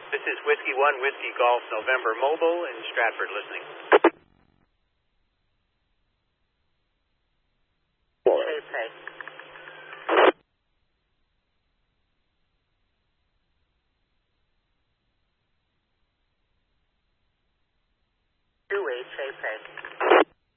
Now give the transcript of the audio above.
This is Whiskey 1, Whiskey Golf, November Mobile in Stratford listening. JPEG. JPEG.